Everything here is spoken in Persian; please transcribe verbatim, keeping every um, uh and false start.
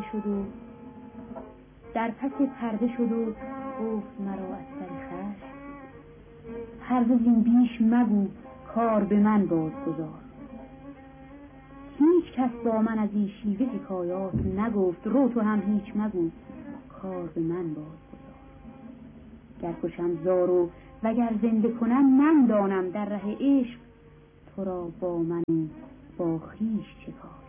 پرده شد و در پس پرده شد و گفت مرا از سر خشم هرگز این بیش مگو کار به من بازگذار. هیچ کس با من از این شیوه حکایات نگفت، رو تو هم هیچ مگو کار به من بازگذار. گر کشم زارو وگر زنده کنم من دانم در ره عشق تو را با من با خویش چه کار.